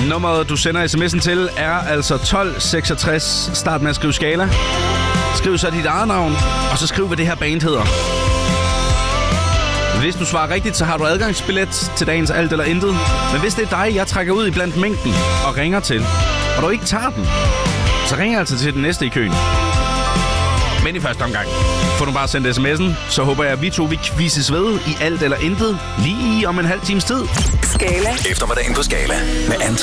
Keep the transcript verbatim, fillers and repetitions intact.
Nummeret, du sender sms'en til, er altså tolv seksogtres. Start med at skrive Skala. Skriv så dit eget navn, og så skriv, hvad det her band hedder. Hvis du svarer rigtigt, så har du adgangsbillet til dagens Alt eller Intet. Men hvis det er dig, jeg trækker ud i blandt mængden og ringer til, og du ikke tager den, så ringer jeg altså til den næste i køen. Men i første omgang får du bare sendt sms'en, så håber jeg, at vi to vi quizzes ved i Alt eller Intet lige om en halv times tid. Skala. Eftermiddagen på Skala med Anton.